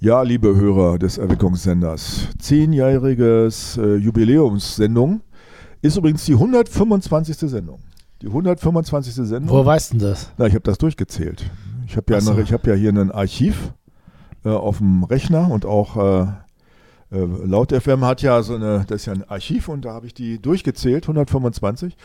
Ja, liebe Hörer des Erweckungssenders, 10-jähriges Jubiläumssendung ist übrigens die 125. Sendung. Die 125. Sendung. Woher weißt du das? Na, ich habe das durchgezählt. Ich habe hab ja hier ein Archiv auf dem Rechner und auch Laut FM hat ja das ist ja ein Archiv und da habe ich die durchgezählt, 125.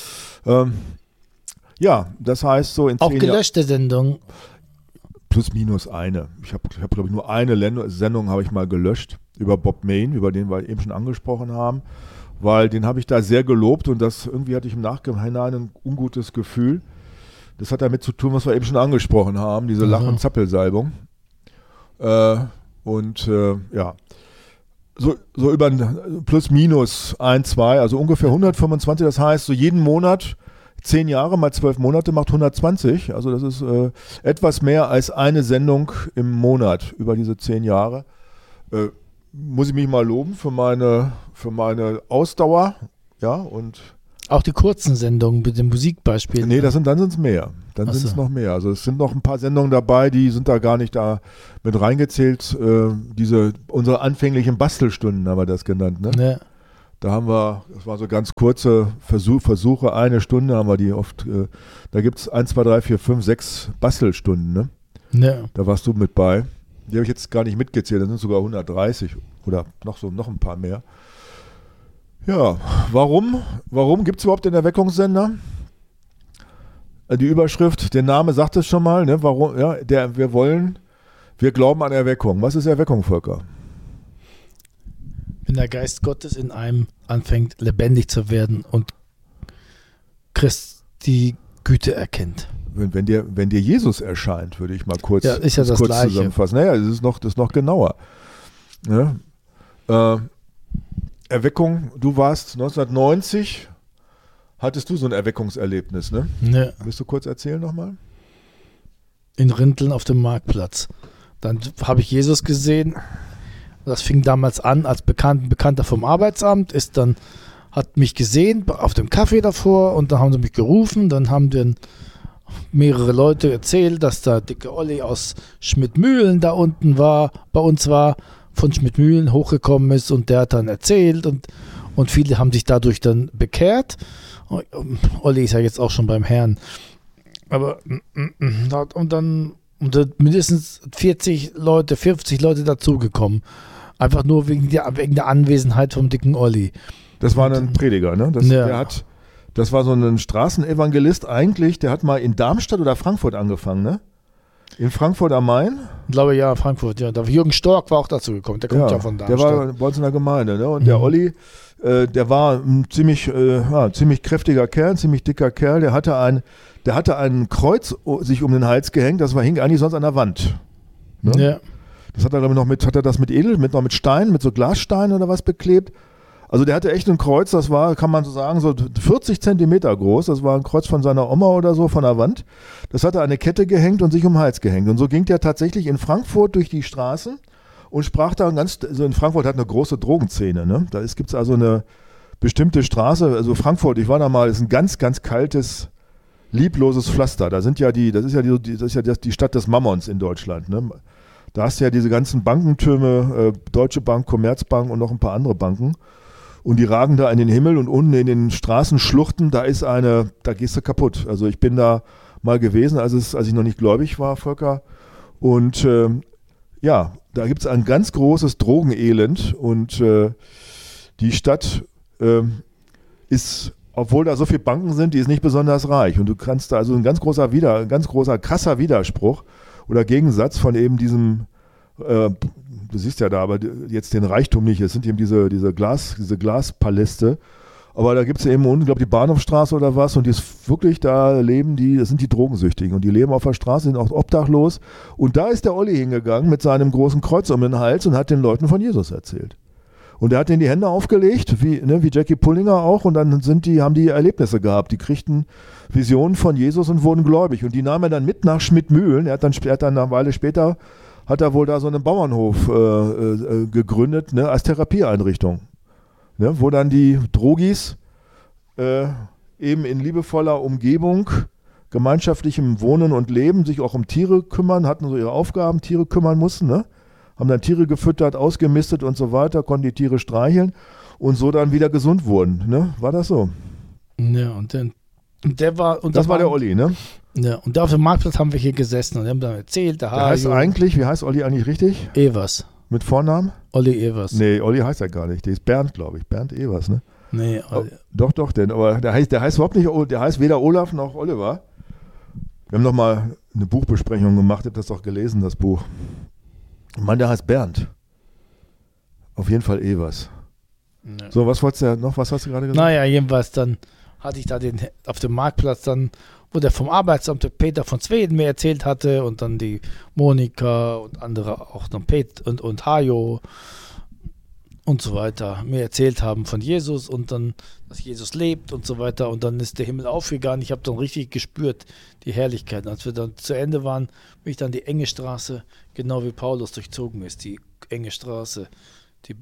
Ja, das heißt so in 10 Auch gelöschte Sendungen. Plus minus eine. Ich hab glaube ich, nur eine Sendung habe ich mal gelöscht über Bob Main, über den wir eben schon angesprochen haben, weil den habe ich da sehr gelobt und das irgendwie hatte ich im Nachhinein ein ungutes Gefühl. Das hat damit zu tun, was wir eben schon angesprochen haben, diese Lach- und Zappelsalbung. Ja, so über plus minus 1, 2, also ungefähr 125, das heißt so jeden Monat 10 Jahre mal 12 Monate macht 120, also das ist etwas mehr als eine Sendung im Monat über diese 10 Jahre. Muss ich mich mal loben für meine Ausdauer, ja, und auch die kurzen Sendungen mit den Musikbeispielen. Nee, dann sind es mehr. Dann sind es noch mehr. Also es sind noch ein paar Sendungen dabei, die sind da gar nicht da mit reingezählt. Unsere anfänglichen Bastelstunden haben wir das genannt, ne? Ja. Da haben wir, das waren so ganz kurze Versuche, eine Stunde haben wir die oft, da gibt es 1, 2, 3, 4, 5, 6 Bastelstunden, ne? Ja. Da warst du mit bei. Die habe ich jetzt gar nicht mitgezählt, das sind sogar 130 oder noch ein paar mehr. Ja, warum gibt es überhaupt den Erweckungssender? Die Überschrift, der Name sagt es schon mal, ne? Warum? Ja, wir glauben an Erweckung. Was ist Erweckung, Volker? Wenn der Geist Gottes in einem anfängt, lebendig zu werden und Christi Güte erkennt. Wenn dir Jesus erscheint, würde ich mal kurz, ist ja das kurz Gleiche. Zusammenfassen. Naja, das ist noch genauer. Ne? Erweckung, du warst 1990, hattest du so ein Erweckungserlebnis, ne? Ja. Willst du kurz erzählen nochmal? In Rinteln auf dem Marktplatz. Dann habe ich Jesus gesehen. Das fing damals an als Bekannter vom Arbeitsamt, hat mich gesehen auf dem Kaffee davor und dann haben sie mich gerufen, dann haben dann mehrere Leute erzählt, dass da dicke Olli aus Schmidtmühlen da unten bei uns war, von Schmidtmühlen hochgekommen ist und der hat dann erzählt und viele haben sich dadurch dann bekehrt. Olli ist ja jetzt auch schon beim Herrn. Aber und dann mindestens 40 Leute, 50 Leute dazugekommen. Einfach nur wegen der Anwesenheit vom dicken Olli. Das war ein Prediger, ne? Das war so ein Straßenevangelist eigentlich, der hat mal in Darmstadt oder Frankfurt angefangen, ne? In Frankfurt am Main? Ich glaube ja, Frankfurt, ja. Jürgen Stork war auch dazu gekommen, der kommt ja von Darmstadt. Der war bei uns in der Gemeinde, ne? Und der Olli, der war ein ziemlich kräftiger Kerl, ein ziemlich dicker Kerl, der hatte ein Kreuz sich um den Hals gehängt, hing eigentlich sonst an der Wand. Ne? Ja. Das hat er glaube ich hat er das mit Steinen, mit so Glassteinen oder was beklebt. Also der hatte echt ein Kreuz, das war, kann man so sagen, so 40 Zentimeter groß. Das war ein Kreuz von seiner Oma oder so, von der Wand. Das hat er an eine Kette gehängt und sich um den Hals gehängt. Und so ging der tatsächlich in Frankfurt durch die Straßen und sprach da in Frankfurt hat eine große Drogenszene, ne? Da gibt es also eine bestimmte Straße, also Frankfurt, ich war da mal, ist ein ganz, ganz kaltes, liebloses Pflaster. Das ist ja die Stadt des Mammons in Deutschland, ne? Da hast du ja diese ganzen Bankentürme, Deutsche Bank, Commerzbank und noch ein paar andere Banken. Und die ragen da in den Himmel und unten in den Straßenschluchten, da gehst du kaputt. Also ich bin da mal gewesen, als ich noch nicht gläubig war, Volker. Und da gibt es ein ganz großes Drogenelend und die Stadt ist, obwohl da so viele Banken sind, die ist nicht besonders reich. Und du kannst da also ein ganz großer, krasser Widerspruch oder Gegensatz von eben diesem, du siehst ja da aber jetzt den Reichtum nicht, es sind eben diese Glaspaläste, aber da gibt es eben unten, glaube ich, die Bahnhofstraße oder was und die ist wirklich, das sind die Drogensüchtigen und die leben auf der Straße, sind auch obdachlos und da ist der Olli hingegangen mit seinem großen Kreuz um den Hals und hat den Leuten von Jesus erzählt. Und er hat denen die Hände aufgelegt, wie Jackie Pullinger auch, und dann haben die Erlebnisse gehabt. Die kriegten Visionen von Jesus und wurden gläubig. Und die nahm er dann mit nach Schmidtmühlen. Er hat dann eine Weile später, hat er wohl da so einen Bauernhof gegründet, ne, als Therapieeinrichtung. Ne, wo dann die Drogis eben in liebevoller Umgebung, gemeinschaftlichem Wohnen und Leben sich auch um Tiere kümmern, hatten so ihre Aufgaben, Tiere kümmern mussten, ne? haben dann Tiere gefüttert, ausgemistet und so weiter, konnten die Tiere streicheln und so dann wieder gesund wurden. Ne? War das so? Ja, und der war... Und das war der Olli, ne? Ja, und da auf dem Marktplatz haben wir hier gesessen und haben dann erzählt, der heißt eigentlich, wie heißt Olli eigentlich richtig? Evers. Mit Vornamen? Olli Evers. Nee, Olli heißt er gar nicht. Der ist Bernd, glaube ich. Bernd Evers, ne? Nee, Olli. Doch, denn, aber der heißt überhaupt nicht, der heißt weder Olaf noch Oliver. Wir haben noch mal eine Buchbesprechung gemacht, habt das doch gelesen, das Buch. Ich meine, der heißt Bernd. Auf jeden Fall Evers. Ja. So, was wolltest du noch? Was hast du gerade gesagt? Naja, jedenfalls dann hatte ich da auf dem Marktplatz dann, wo der vom Arbeitsamt der Peter von Zweden mir erzählt hatte und dann die Monika und andere auch noch Pet und Hajo und so weiter mir erzählt haben von Jesus und dann, dass Jesus lebt und so weiter und dann ist der Himmel aufgegangen. Ich habe dann richtig gespürt, die Herrlichkeit. Als wir dann zu Ende waren, bin ich dann die enge Straße, genau wie Paulus durchzogen ist, die enge Straße, die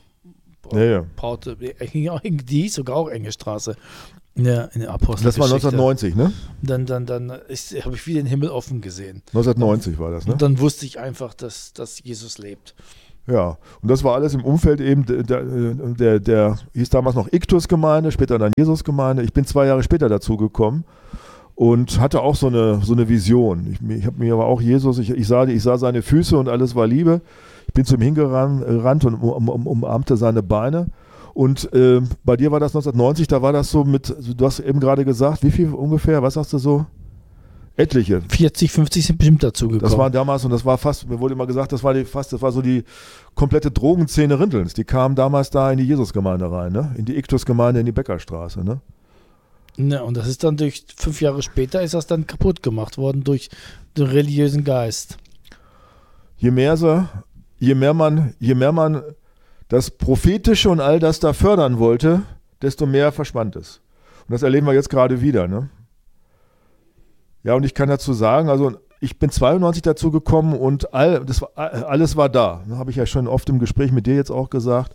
die hieß sogar auch enge Straße. Ja, in der Apostelgeschichte. Das war 1990, ne? Dann habe ich wieder den Himmel offen gesehen. 1990 war das, ne? Und dann wusste ich einfach, dass Jesus lebt. Ja, und das war alles im Umfeld eben, der hieß damals noch Iktus-Gemeinde, später dann Jesus-Gemeinde. Ich bin 2 Jahre später dazu gekommen und hatte auch so eine Vision. Ich habe mir aber auch Jesus, ich sah seine Füße und alles war Liebe. Ich bin zu ihm hingerannt und umarmte seine Beine. Und bei dir war das 1990, da war das so du hast eben gerade gesagt, wie viel ungefähr, was sagst du so? Etliche. 40, 50 sind bestimmt dazu gekommen. Das war damals und das war fast, mir wurde immer gesagt, das war so die komplette Drogenszene Rintelns. Die kamen damals da in die Jesusgemeinde rein, ne? In die Iktus-Gemeinde, in die Beckerstraße, ne? Ja, und das ist dann 5 Jahre später ist das dann kaputt gemacht worden durch den religiösen Geist. Je mehr man das Prophetische und all das da fördern wollte, desto mehr verschwand es. Und das erleben wir jetzt gerade wieder, ne? Ja, und ich kann dazu sagen, also ich bin 92 dazu gekommen und alles war da. Das habe ich ja schon oft im Gespräch mit dir jetzt auch gesagt.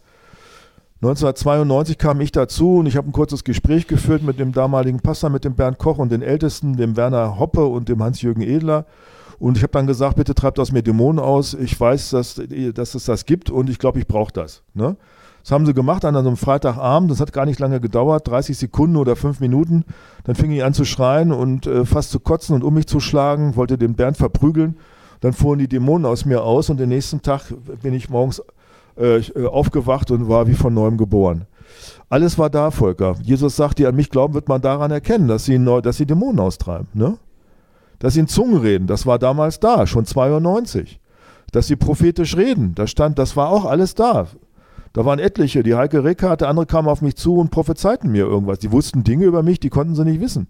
1992 kam ich dazu und ich habe ein kurzes Gespräch geführt mit dem damaligen Pastor, mit dem Bernd Koch und den Ältesten, dem Werner Hoppe und dem Hans-Jürgen Edler. Und ich habe dann gesagt, bitte treibt aus mir Dämonen aus. Ich weiß, dass es das gibt und ich glaube, ich brauche das. Ne? Das haben sie gemacht an einem Freitagabend. Das hat gar nicht lange gedauert, 30 Sekunden oder 5 Minuten. Dann fing ich an zu schreien und fast zu kotzen und um mich zu schlagen, wollte den Bernd verprügeln. Dann fuhren die Dämonen aus mir aus und den nächsten Tag bin ich morgens aufgewacht und war wie von neuem geboren. Alles war da, Volker. Jesus sagt, die an mich glauben, wird man daran erkennen, dass sie Dämonen austreiben. Ne? Dass sie in Zungen reden, das war damals da, schon 92. Dass sie prophetisch reden, das war auch alles da. Da waren etliche, die Heike Reckart, der andere kam auf mich zu und prophezeiten mir irgendwas. Die wussten Dinge über mich, die konnten sie nicht wissen.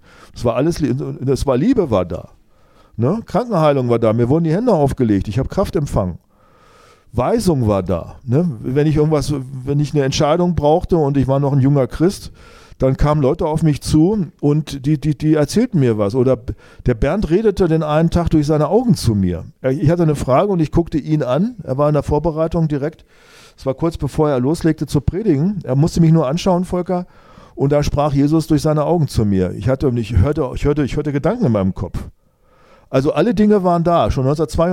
Liebe war da. Ne? Krankenheilung war da, mir wurden die Hände aufgelegt, ich habe Kraft empfangen. Weisung war da. Ne? Wenn ich eine Entscheidung brauchte und ich war noch ein junger Christ, dann kamen Leute auf mich zu und die erzählten mir was. Oder der Bernd redete den einen Tag durch seine Augen zu mir. Ich hatte eine Frage und ich guckte ihn an. Er war in der Vorbereitung direkt. Es war kurz bevor er loslegte zu predigen. Er musste mich nur anschauen, Volker. Und da sprach Jesus durch seine Augen zu mir. Ich hörte Gedanken in meinem Kopf. Also alle Dinge waren da, schon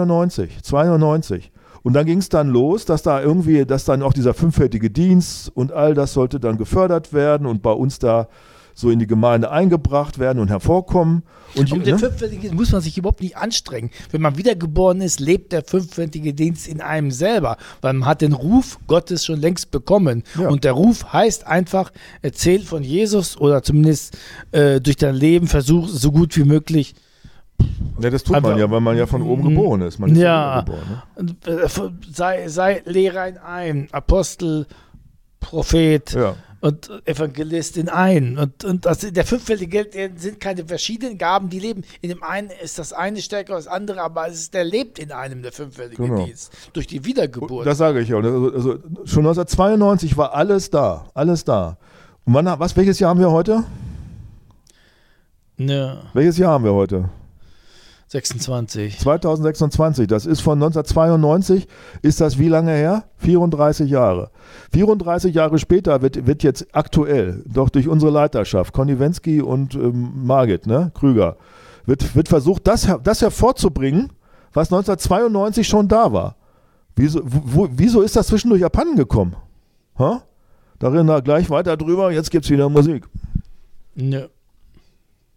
1992. Und dann ging es dann los, dass dann auch dieser 5-fältige Dienst und all das sollte dann gefördert werden und bei uns da so in die Gemeinde eingebracht werden und hervorkommen. Und der 5-fältige Dienst muss man sich überhaupt nicht anstrengen. Wenn man wiedergeboren ist, lebt der 5-fältige Dienst in einem selber, weil man hat den Ruf Gottes schon längst bekommen. Ja. Und der Ruf heißt einfach, erzähl von Jesus oder zumindest durch dein Leben versuch so gut wie möglich. Ja, das tut man ja, weil man ja von oben geboren ist. Man ist ja, geboren, ne? sei Lehrer in einem, Apostel, Prophet und Evangelist in einem. Und der 5-fältige sind keine verschiedenen Gaben, die leben. In dem einen ist das eine stärker als das andere, aber der lebt in einem, der 5-fältige Dienst. Durch die Wiedergeburt. Das sage ich ja. Also schon 1992 war alles da. Alles da. Und welches Jahr haben wir heute? Ja. Welches Jahr haben wir heute? 2026, das ist von 1992, ist das wie lange her? 34 Jahre. 34 Jahre später wird jetzt aktuell, doch durch unsere Leiterschaft, Conny Wensky und Margit, ne, Krüger, wird versucht, das hervorzubringen, was 1992 schon da war. Wieso ist das zwischendurch abhanden gekommen? Ha? Da reden wir gleich weiter drüber, jetzt gibt es wieder Musik. Nö.